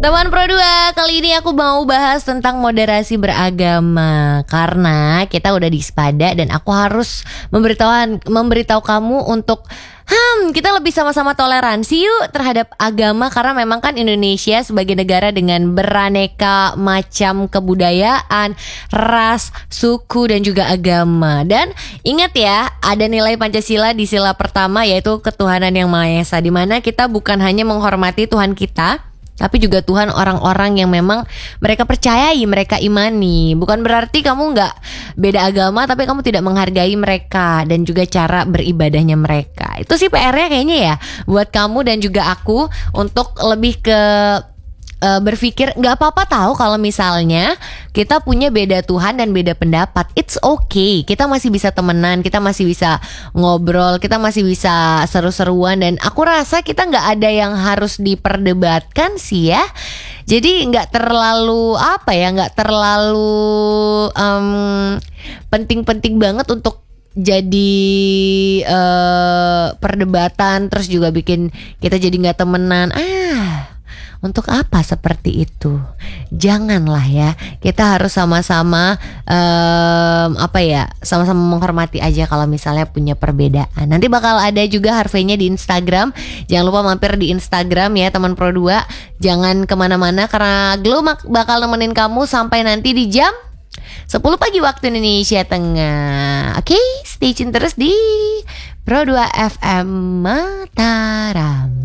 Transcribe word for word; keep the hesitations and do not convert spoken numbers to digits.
Teman Pro dua, kali ini aku mau bahas tentang moderasi beragama. Karena kita udah di Ispada dan aku harus memberitahu memberitahu kamu untuk Hmm, kita lebih sama-sama toleransi yuk terhadap agama. Karena memang kan Indonesia sebagai negara dengan beraneka macam kebudayaan, ras, suku dan juga agama. Dan ingat ya, ada nilai Pancasila di sila pertama, yaitu ketuhanan yang Maha Esa, dimana kita bukan hanya menghormati Tuhan kita, tapi juga Tuhan orang-orang yang memang mereka percayai, mereka imani. Bukan berarti kamu gak beda agama tapi kamu tidak menghargai mereka dan juga cara beribadahnya mereka. Itu sih P R-nya kayaknya ya buat kamu dan juga aku, untuk lebih ke uh, berpikir gak apa-apa tahu kalau misalnya kita punya beda Tuhan dan beda pendapat. It's okay, kita masih bisa temenan, kita masih bisa ngobrol, kita masih bisa seru-seruan. Dan aku rasa kita gak ada yang harus diperdebatkan sih ya. Jadi gak terlalu apa ya, gak terlalu um, penting-penting banget untuk jadi uh, perdebatan, terus juga bikin kita jadi gak temenan. Ah, untuk apa seperti itu? Janganlah ya. Kita harus sama-sama um, apa ya, sama-sama menghormati aja kalau misalnya punya perbedaan. Nanti bakal ada juga Harvey-nya di Instagram. Jangan lupa mampir di Instagram ya teman Pro dua. Jangan kemana-mana karena Glow bakal nemenin kamu sampai nanti di jam sepuluh pagi waktu Indonesia Tengah. Oke, okay, stay tune terus di Pro dua F M Mataram.